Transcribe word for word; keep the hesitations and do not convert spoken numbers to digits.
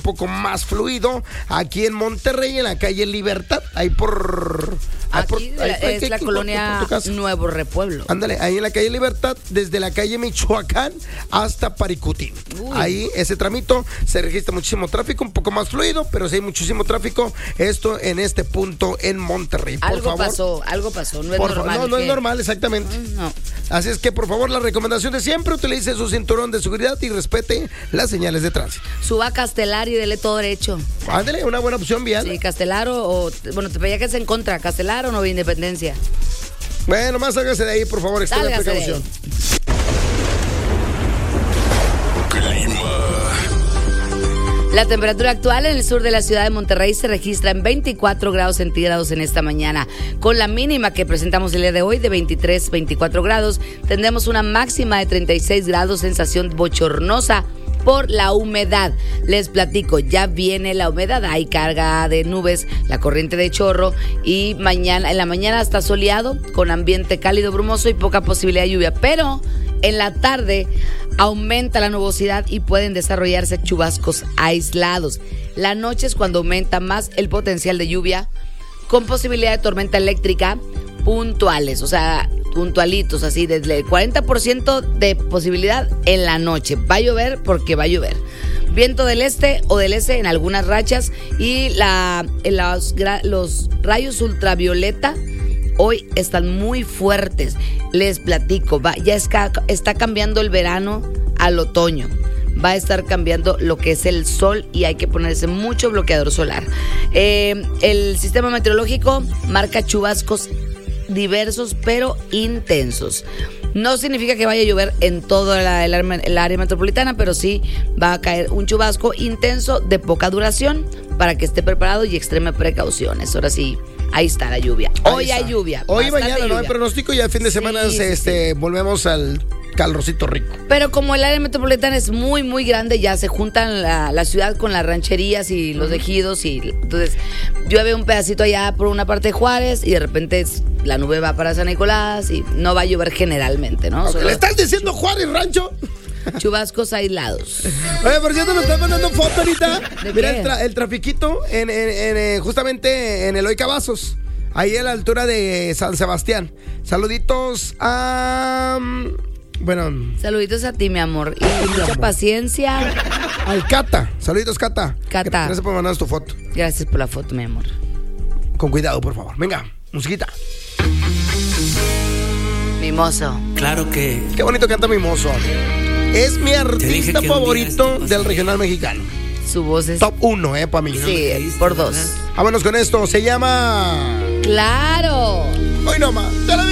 poco más fluido aquí en Monterrey, en la calle Libertad, ahí por... Ahí Aquí por, ahí, es ahí, la aquí, colonia por tu Nuevo Repueblo. Ándale, ahí en la calle Libertad, desde la calle Michoacán hasta Paricutín. Uy. Ahí ese tramito se registra muchísimo tráfico, un poco más fluido, pero sí hay muchísimo tráfico. Esto en este punto en Monterrey. Por algo favor. pasó, algo pasó, no es por normal. Fa- no, no que... es normal, exactamente. No. Así es que, por favor, la recomendación de siempre, utilice su cinturón de seguridad y respete las señales de tránsito. Suba a Castelar y dele todo derecho. Ándale, una buena opción vial. Sí, Castelar o, o bueno, te pedía que se en contra, Castelar o Nueva Independencia. Bueno, más sálgase de ahí, por favor, extreme Sálgase precaución. La temperatura actual en el sur de la ciudad de Monterrey se registra en veinticuatro grados centígrados en esta mañana. Con la mínima que presentamos el día de hoy de veintitrés, veinticuatro grados, tendremos una máxima de treinta y seis grados, sensación bochornosa por la humedad. Les platico, ya viene la humedad, hay carga de nubes, la corriente de chorro y mañana, en la mañana está soleado con ambiente cálido, brumoso y poca posibilidad de lluvia, pero en la tarde aumenta la nubosidad y pueden desarrollarse chubascos aislados. La noche es cuando aumenta más el potencial de lluvia con posibilidad de tormenta eléctrica puntuales, o sea, puntualitos, así, desde el cuarenta por ciento de posibilidad en la noche. Va a llover porque va a llover. Viento del este o del este en algunas rachas y la, los, los rayos ultravioleta hoy están muy fuertes. Les platico, va, ya está, está cambiando el verano al otoño. Va a estar cambiando lo que es el sol y hay que ponerse mucho bloqueador solar. Eh, el sistema meteorológico marca chubascos diversos pero intensos. No significa que vaya a llover en toda la, el, el área metropolitana, pero sí va a caer un chubasco intenso de poca duración para que esté preparado y extreme precauciones. Ahora sí, ahí está la lluvia. Hoy hay lluvia. Hoy y mañana lluvia. no hay pronóstico, ya el fin de semana Sí, sí, este, sí. volvemos al calorcito rico. Pero como el área metropolitana es muy, muy grande, ya se juntan la, la ciudad con las rancherías y los ejidos. Y entonces llueve un pedacito allá por una parte de Juárez y de repente la nube va para San Nicolás y no va a llover generalmente, ¿no? Okay. ¿Le estás diciendo Juárez, Rancho? Chubascos aislados. Oye, por cierto, me están mandando foto ahorita. ¿De Mira qué? el, tra- el trafiquito en, en, en, eh, justamente en Eloy Cavazos. Ahí a la altura de San Sebastián. Saluditos a... Bueno... Saluditos a ti, mi amor. Y mucha paciencia. Al Cata. Saluditos, Cata. Cata. Gracias por mandarnos tu foto. Gracias por la foto, mi amor. Con cuidado, por favor. Venga, musiquita. Mimoso. Claro que... Qué bonito canta Mimoso. Es mi dije artista que un día favorito esto del regional mexicano. Su voz es... Top uno, eh, para mí. Sí, por dos. Vámonos con esto. Se llama... ¡Claro! Hoy nomás. Te la